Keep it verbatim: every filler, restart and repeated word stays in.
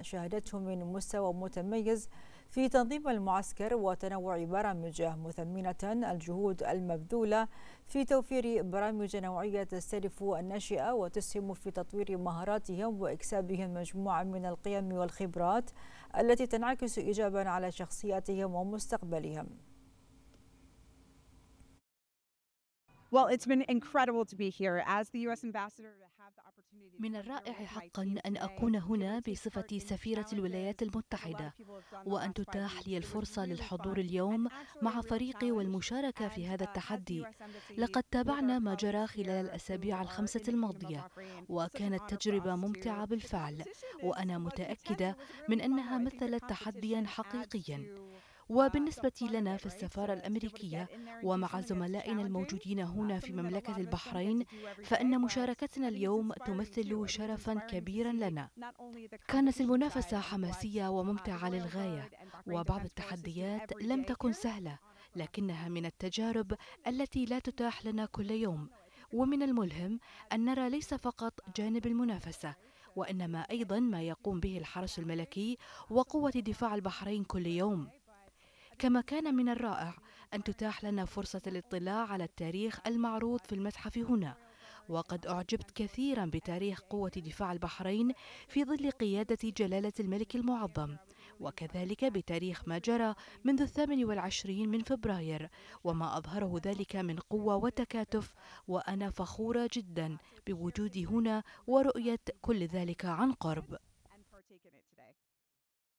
شهدته من مستوى متميز في تنظيم المعسكر وتنوع برامجه، مثمنة الجهود المبذولة في توفير برامج نوعية تستهدف الناشئة وتسهم في تطوير مهاراتهم وإكسابهم مجموعة من القيم والخبرات التي تنعكس إيجابا على شخصياتهم ومستقبلهم. Well, it's been incredible to be here as the U S ambassador to have the opportunity to من come here الرائع with my حقا team أن today أكون to be able هنا to take بصفة part in سفيرة الولايات challenges that a lot المتحدة، of people have done the وأن last five تتاح weeks. لي It was الفرصة really للحضور fun اليوم and actually مع a real فريقي challenge. والمشاركة في And هذا uh, as the التحدي. U S embassy لقد with our تابعنا ما جرى colleagues خلال here who الأسابيع are الخمسة in the Kingdom of الماضية، Bahrain, it's such an وكانت honor for تجربة us ممتعة to. The بالفعل، competition is وأنا was intense. متأكدة It was really من fun though. أنها I think the مثلت تحديا competition adds حقيقيا. to uh, the وبالنسبة fun of لنا it, في right? السفارة To, to be able to الأمريكية get in there and do ومع something that's زملائنا challenging, الموجودين uh, هنا في something that a مملكة lot of us don't get البحرين، to do every day. فإن But مشاركتنا I think it's اليوم inspiring too. تمثل I think it's شرفا inspiring to كبيرا see لنا. not only the كانت competition side المنافسة of what حماسية uh, the وممتعة Royal للغاية، Guard and Bahrain وبعض Defense Forces do التحديات every لم day تكن here. سهلة، لكنها من التجارب التي لا تتاح لنا كل يوم. ومن الملهم أن نرى ليس فقط جانب المنافسة، وإنما أيضا ما يقوم به الحرس الملكي وقوة دفاع البحرين كل يوم. كما كان من الرائع أن تتاح لنا فرصة الاطلاع على التاريخ المعروض في المتحف هنا، وقد أعجبت كثيرا بتاريخ قوة دفاع البحرين في ظل قيادة جلالة الملك المعظم، وكذلك بتاريخ ما جرى منذ الثامن والعشرين من فبراير وما أظهره ذلك من قوة وتكاتف، وأنا فخورة جدا بوجودي هنا ورؤية كل ذلك عن قرب.